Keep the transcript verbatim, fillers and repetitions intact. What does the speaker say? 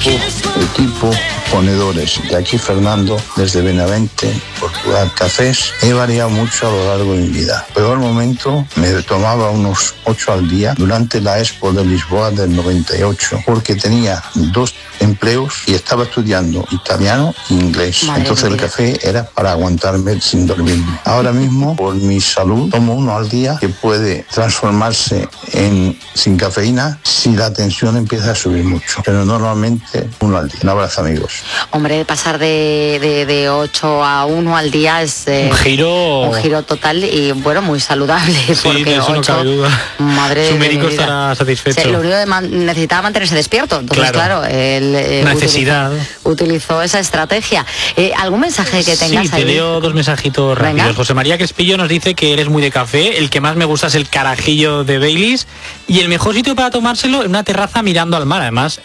equipo, ponedores. De aquí Fernando, desde Benavente, Portugal. Cafés he variado mucho a lo largo de mi vida. Peor momento, me tomaba unos ocho al día durante la Expo de Lisboa del noventa y ocho, porque tenía dos empleos y estaba estudiando italiano e inglés. Madre Entonces mía. El café era para aguantarme sin dormirme. Ahora mismo, por mi salud, tomo uno al día, que puede transformarse en sin cafeína si la tensión empieza a subir mucho, pero normalmente uno al día. Un abrazo, amigos. Hombre, pasar de, de, de ocho a uno al día es eh, un giro un giro total y bueno, muy saludable. Sí, porque de eso ocho, no cabe duda. Madre Su médico de estará satisfecho. Sí, lo único que man, necesitaba mantenerse despierto. Entonces, claro, claro él eh, necesidad utilizó, utilizó esa estrategia. Eh, ¿Algún mensaje que tengas Sí, te ahí? leo dos mensajitos rápidos. Venga. José María Crespillo nos dice que eres muy de café. El que más me gusta es el carajillo de Baileys y el mejor sitio para tomárselo en una terraza mirando al mar. Además,